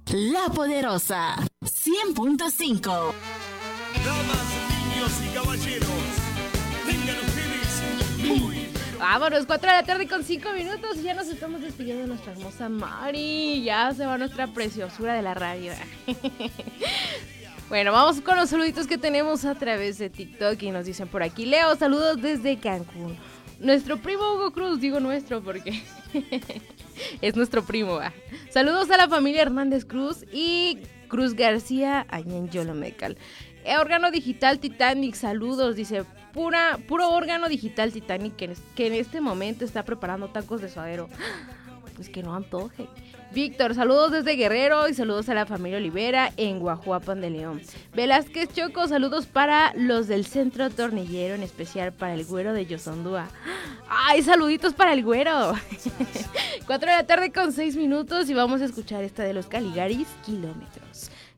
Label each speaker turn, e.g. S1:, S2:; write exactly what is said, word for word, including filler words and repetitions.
S1: La Poderosa cien punto cinco.
S2: Damas, niños y caballeros, tengan ustedes muy...
S3: Vámonos, cuatro de la tarde con cinco minutos y ya nos estamos despidiendo de nuestra hermosa Mari. Ya se va nuestra preciosura de la radio. Bueno, vamos con los saluditos que tenemos a través de TikTok y nos dicen por aquí. Leo, saludos desde Cancún. Nuestro primo Hugo Cruz, digo nuestro porque es nuestro primo. ¿Va? Saludos a la familia Hernández Cruz y Cruz García allá en Yolomecal. Órgano digital Titanic, saludos, dice, pura, puro órgano digital Titanic que en, que en este momento está preparando tacos de suadero. Pues que no antoje. Víctor, saludos desde Guerrero y saludos a la familia Olivera en Guajuapan de León. Velázquez Choco, saludos para los del Centro Tornillero, en especial para el güero de Yosondúa. ¡Ay, saluditos para el güero! Cuatro de la tarde con seis minutos y vamos a escuchar esta de los Caligaris, Kilómetros.